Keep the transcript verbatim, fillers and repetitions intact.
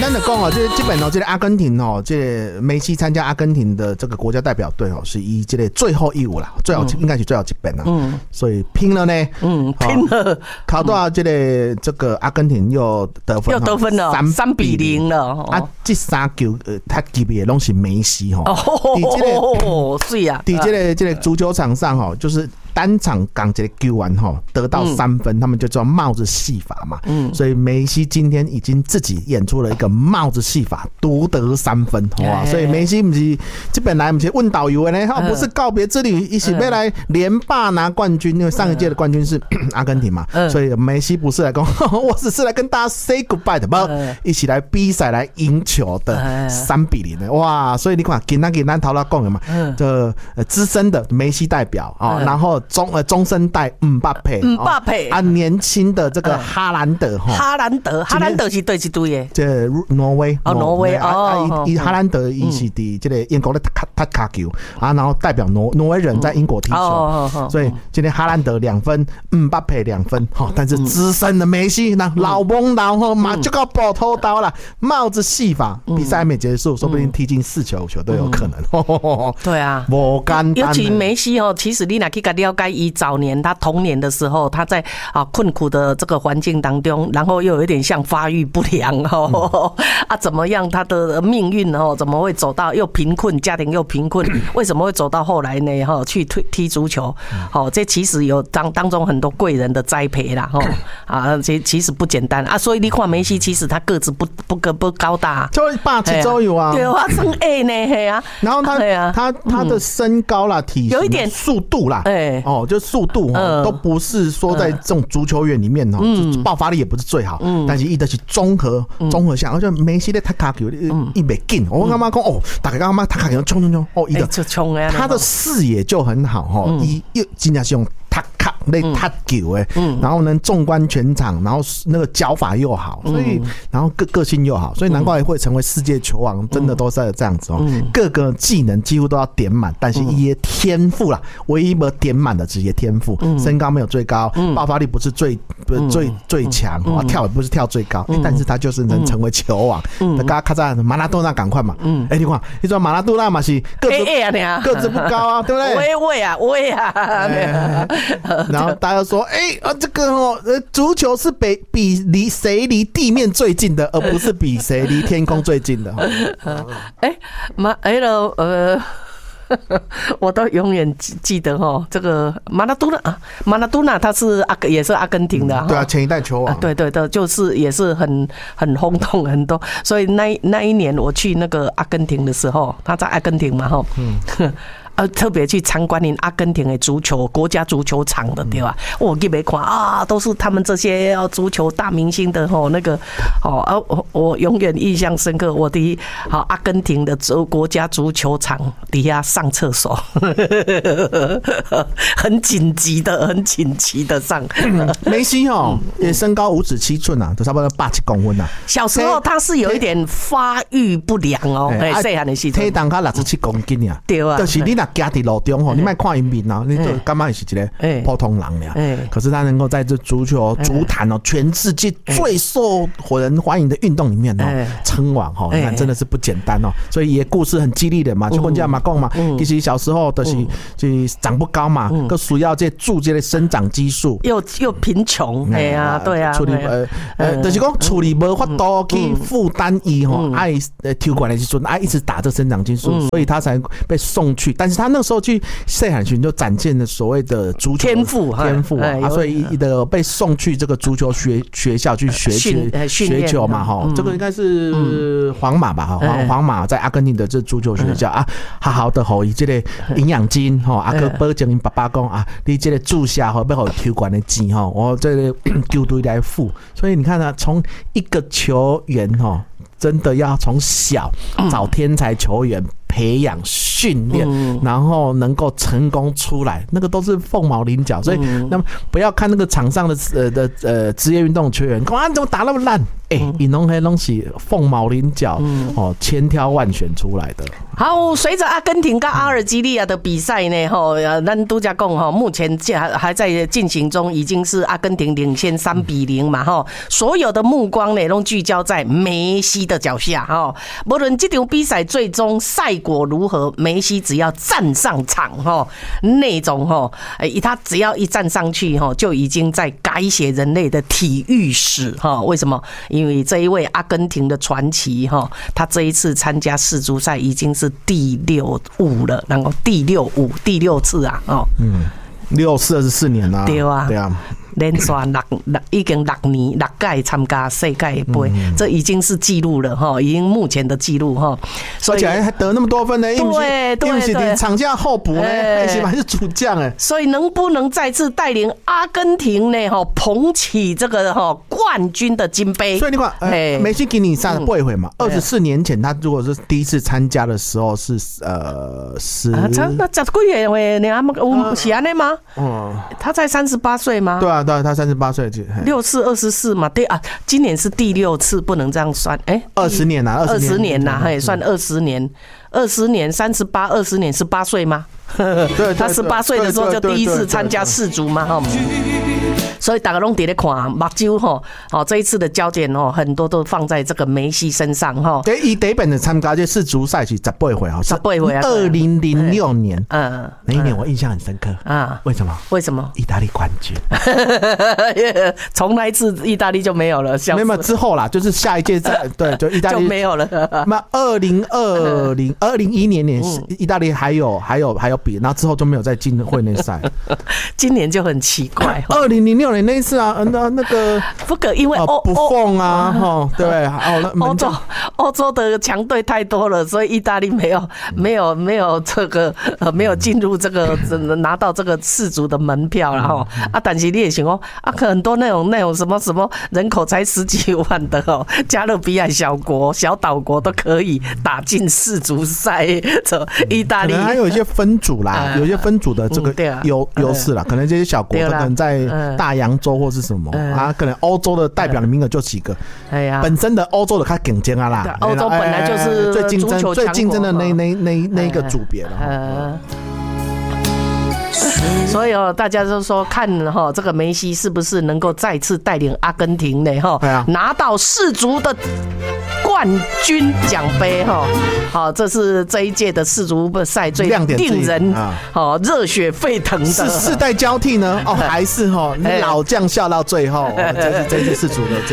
单的讲哦，这基本哦，这个阿根廷哦，这个梅西参加阿根廷的这个国家代表队哦，是以这个最后一舞啦，最后、嗯、应该是最后一本啦，嗯，所以拼了呢， 嗯，拼了， 考到这个这个阿根廷又得分， 又得分了，三三比零了， 啊，这三球呃，他级别拢是梅西吼， 哦，是啊， 在这个这个足球场上吼，就是单场刚这个球完吼，得到三分，嗯、他们就叫帽子戏法嘛，嗯，所以梅西今天已经自己演出了一个帽子戏法，独得三分，哇！所以梅西不是这本来不是问导游的呢，他不是告别之旅，一起要来连霸拿冠军，因为上一届的冠军是阿根廷嘛，所以梅西不是来讲，我只是来跟大家 say goodbye 的，不，一起来比赛来赢球的，三比零的，哇！所以你看，今天跟咱头来讲的嘛，这资深的梅西代表啊，然后中呃中生代姆巴佩， 姆巴佩啊，年轻的这个哈兰德哈， 哈兰德，哈兰德是对一队的， 这挪威哦，挪威哦，伊哈兰德伊是伫这个英国的踢卡球啊，然后代表挪挪威人在英国踢球，所以今天哈兰德两分，姆巴佩两分，哈，但是资深的梅西那老蒙老哈马就要爆头刀了，帽子戏法，比赛还没结束，说不定踢进四球五球都有可能。 对啊， 不简单。 尤其梅西哦，其实你哪去个了解，以早年他童年的时候，他在啊困苦的这个环境当中，然后又有一点像发育不良哦，嗯、啊怎么样，他的命运哦怎么会走到又贫困，家庭又贫困，为什么会走到后来呢？哈，去踢足球，好，这其实有当当中很多贵人的栽培啦，哈啊，这其实不简单啊。所以你看梅西，其实他个子不不不不高大， 就八七左右啊， 对啊，升 A 呢，嘿啊， 然后他他他的身高啦、体型、有一点速度啦，哎，哦，就速度哈，都不是说在这种足球员里面哦，爆发力也不是最好，但是伊的是综合综合项，而且梅西的踢卡球一没劲，我刚刚讲哦，大家刚刚踢卡球冲冲冲，哦，伊的他的视野就很好哈，伊又真的是用踢卡来踢球哎，然后呢纵观全场，然后那个脚法又好，所以然后个个性又好，所以难怪会成为世界球王，真的都是这样子哦，各个技能几乎都要点满，但是伊的天赋啦，唯一没点满的只是天赋，身高没有最高，爆发力不是最最最强，跳也不是跳最高，但是他就是能成为球王。那刚刚看在马拉多纳赶快嘛，哎，你看，你说马拉多纳嘛是个子个子不高啊，对不对？ 我也我啊，我也啊。 然后大家说，哎啊，这个哦，足球是比比离谁离地面最近的，而不是比谁离天空最近的。 哎，马哎了呃。我都永远记得哈，这个马拉多纳啊，马拉多纳他是阿也是阿根廷的， 对啊，前一代球王， 对对对，就是也是很很轰动很多，所以那那一年我去那个阿根廷的时候，他在阿根廷嘛哈，嗯。呃，特别去参观阿根廷的足球国家足球场的，对吧？我给没看啊，都是他们这些足球大明星的吼，那个哦，啊，我我永远印象深刻。我的好阿根廷的足国家足球场底下上厕所，很紧急的，很紧急的上。 梅西哦，也身高五尺七寸啊，都差不多八七公分啊。 小时候他是有一点发育不良哦，哎，细汉的时候， 体重他六十七公斤啊， 对啊， 就是你那。家伫路中吼，你莫看伊面啊，你就感觉是一个普通人俩。可是他能够在这足球足坛哦，全世界最受人欢迎的运动里面哦，称王哈，你看真的是不简单哦。所以也故事很激励的嘛，就跟这样嘛讲嘛，其实小时候都是就是长不高嘛，ก็需要这注这个生长激素， 又又贫穷，哎呀，对啊， 处理呃呃，就是讲处理无法度去负担伊吼，爱呃体育馆的时阵爱一直打这生长激素，所以他才被送去，但是他那个时候去塞罕群就展现了所谓的足球天赋天赋啊，所以的被送去这个足球学学校去学学学球嘛哈，这个应该是皇马吧哈，皇皇马在阿根廷的这足球学校啊，好好的吼，以这个营养金哈，阿哥保证因爸爸讲啊，你这个注下吼要给体育馆的钱哈，我这个球队来付，所以你看啊，从一个球员哈，真的要从小找天才球员。培养训练，然后能够成功出来，那个都是凤毛麟角。所以，那么不要看那个场上的呃的呃职业运动球员，哇，你怎么打那么烂？ 哎，伊拢迄拢是凤毛麟角，哦，千挑万选出来的。 好，随着阿根廷跟阿尔及利亚的比赛呢，吼，咱都加讲哈，目前还还在进行中，已经是阿根廷领先三比零嘛，哈，所有的目光呢都聚焦在梅西的脚下，哈，无论这场比赛最终赛果如何，梅西只要站上场，哈，那种哈，他只要一站上去，哈，就已经在改写人类的体育史，哈，为什么？因为这一位阿根廷的传奇，哈，他这一次参加世足赛已经是第六五了，然后第六五第六次啊，哦， 嗯，六四二十四年啊， 对啊， 对啊。 连续六六已经六年六届参加世界杯，嗯、这已经是记录了哈，已经目前的记录哈。 而且还得那么多分呢， 对对对， 场下候补呢，梅西还是主将哎。 所以能不能再次带领阿根廷呢？哈，捧起这个哈冠军的金杯？ 所以你看，呃、梅西给你上不一回嘛，二十四年前他如果是第一次参加的时候是呃十， 啊，那十几年喂，你阿妈有是安尼吗？嗯，他才三十八岁吗？ 对啊。对，他三十八岁， 六次二十四嘛，对啊，今年是第六次，不能这样算，哎、欸， 二十年呐， 二十年呐，也算二十年，二十年三十八，二十年十八岁吗？对，他十八岁的时候就第一次参加世足嘛，哈。所以大家拢在咧看目睭吼，哦，这一次的焦点哦，很多都放在这个梅西身上哈。 对，伊第一本的参加这世足赛是十八回啊， 十八回啊， 二零零六年，嗯，那一年我印象很深刻啊。为什么？ 为什么？ 意大利冠军， 从那一次意大利就没有了， 没有之后啦，就是下一届再对，就意大利就没有了。 那二零二零二零一年年，意大利还有还有还有比，然后之后就没有再进会内赛。 今年就很奇怪， 二零零六年那一次啊，那那个不可因为欧不凤啊，哈，对， 欧洲欧洲的强队太多了，所以意大利没有没有没有这个呃没有进入这个拿到这个世足的门票了哈啊，但是你也想哦啊，很多那种那种什么什么人口才十几万的哦，加勒比海小国小岛国都可以打进世足赛，这意大利可能还有一些分组啦，有一些分组的这个优优势啦，可能这些小国可能在大洋洲或是什么啊，可能欧洲的代表的名额就几个，哎呀，本身的欧洲的较竞争啊啦， 欧洲本来就是最竞争最竞争的那那那那一个组别了。 所以哦，大家都说看哈，这个梅西是不是能够再次带领阿根廷呢？哈，拿到世足的冠军奖杯哈。好，这是这一届的世足赛最令人好热血沸腾的。 是世代交替呢？哦，还是哈老将笑到最后？这是这次世足的这。